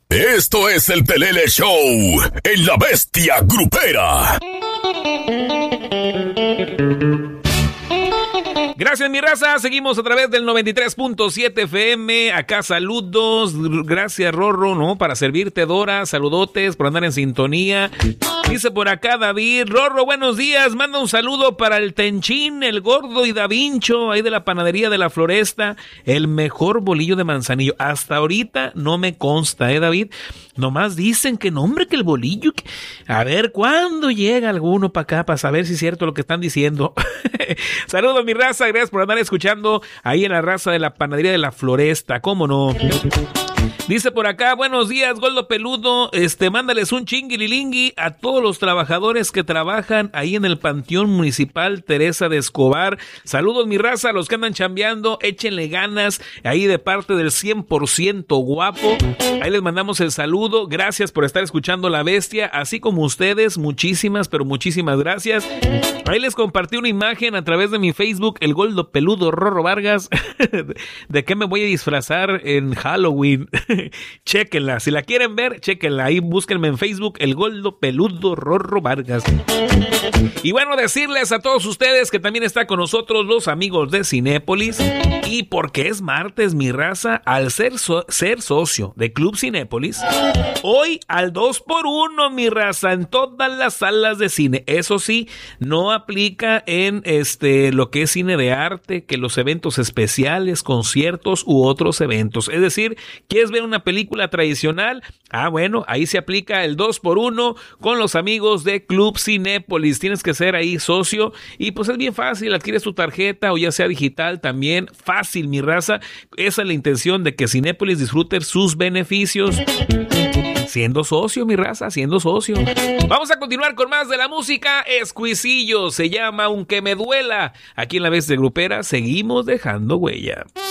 Esto es el Pelele Show en La Bestia Grupera. Gracias, mi raza. Seguimos a través del 93.7 FM. Acá saludos. Gracias, Rorro, ¿no? Para servirte, Dora. Saludotes por andar en sintonía. Dice por acá David: Rorro, buenos días. Manda un saludo para el Tenchín, el Gordo y Da Vincho, ahí de la panadería de la Floresta. El mejor bolillo de Manzanillo. Hasta ahorita no me consta, David. Nomás dicen que no, hombre, que el bolillo. A ver, ¿cuándo llega alguno para acá para saber si es cierto lo que están diciendo? Saludos, mi raza. Gracias por andar escuchando ahí en la raza de la panadería de la Floresta. ¿Cómo no? Dice por acá: buenos días, Goldo Peludo. Mándales un chinguililingui a todos los trabajadores que trabajan ahí en el Panteón Municipal Teresa de Escobar. Saludos, mi raza, a los que andan chambeando, échenle ganas ahí de parte del 100% guapo. Ahí les mandamos el saludo. Gracias por estar escuchando La Bestia, así como ustedes. Muchísimas, pero muchísimas gracias. Ahí les compartí una imagen a través de mi Facebook, el Goldo Peludo Rorro Vargas. ¿De qué me voy a disfrazar en Halloween? Chéquenla, si la quieren ver, chéquenla. Ahí búsquenme en Facebook, el Goldo Peludo Rorro Vargas. Y bueno, decirles a todos ustedes que también está con nosotros los amigos de Cinépolis. Y porque es martes, mi raza, al ser socio de Club Cinépolis, hoy al 2x1, mi raza, en todas las salas de cine. Eso sí, no aplica en lo que es cine de arte, que los eventos especiales, conciertos u otros eventos. Es decir, ¿quieres ver una película tradicional? Ah, bueno, ahí se aplica el 2x1 con los amigos de Club Cinépolis. Tienes que ser ahí socio y pues es bien fácil, adquieres tu tarjeta o ya sea digital también. Fácil, mi raza. Esa es la intención, de que Cinépolis disfrute sus beneficios. Siendo socio, mi raza, siendo socio. Vamos a continuar con más de la música. Escuisillo se llama Aunque Me Duela. Aquí en La Bestia Grupera seguimos dejando huella.